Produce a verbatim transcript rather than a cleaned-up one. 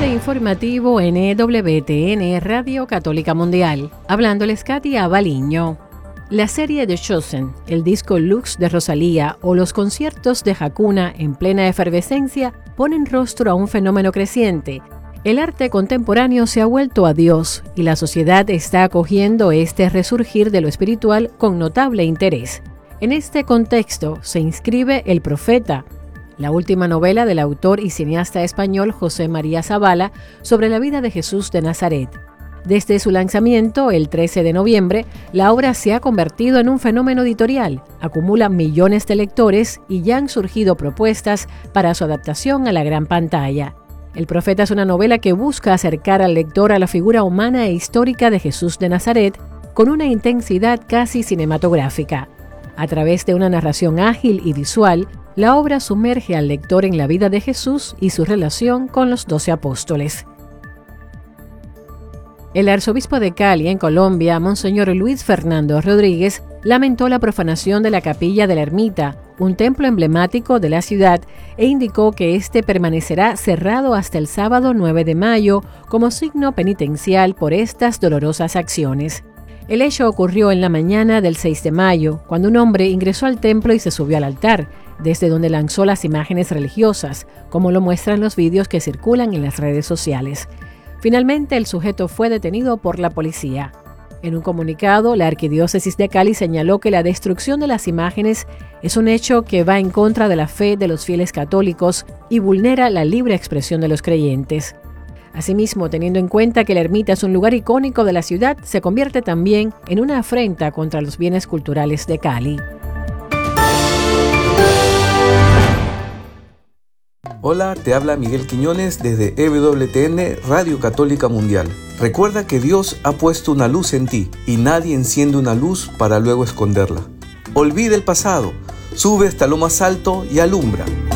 informativo N W T N Radio Católica Mundial. Hablándoles Katy Abaliño. La serie The Chosen, el disco Lux de Rosalía o los conciertos de Hakuna en plena efervescencia ponen rostro a un fenómeno creciente. El arte contemporáneo se ha vuelto a Dios y la sociedad está acogiendo este resurgir de lo espiritual con notable interés. En este contexto se inscribe El Profeta, la última novela del autor y cineasta español José María Zabala sobre la vida de Jesús de Nazaret. Desde su lanzamiento, el trece de noviembre, la obra se ha convertido en un fenómeno editorial, acumula millones de lectores y ya han surgido propuestas para su adaptación a la gran pantalla. El Profeta es una novela que busca acercar al lector a la figura humana e histórica de Jesús de Nazaret con una intensidad casi cinematográfica. A través de una narración ágil y visual, la obra sumerge al lector en la vida de Jesús y su relación con los doce apóstoles. El arzobispo de Cali, en Colombia, Monseñor Luis Fernando Rodríguez, lamentó la profanación de la capilla de la Ermita, un templo emblemático de la ciudad, e indicó que este permanecerá cerrado hasta el sábado nueve de mayo como signo penitencial por estas dolorosas acciones. El hecho ocurrió en la mañana del seis de mayo, cuando un hombre ingresó al templo y se subió al altar, desde donde lanzó las imágenes religiosas, como lo muestran los vídeos que circulan en las redes sociales. Finalmente, el sujeto fue detenido por la policía. En un comunicado, la Arquidiócesis de Cali señaló que la destrucción de las imágenes es un hecho que va en contra de la fe de los fieles católicos y vulnera la libre expresión de los creyentes. Asimismo, teniendo en cuenta que la ermita es un lugar icónico de la ciudad, se convierte también en una afrenta contra los bienes culturales de Cali. Hola, te habla Miguel Quiñones desde E W T N Radio Católica Mundial. Recuerda que Dios ha puesto una luz en ti y nadie enciende una luz para luego esconderla. Olvida el pasado, sube hasta lo más alto y alumbra.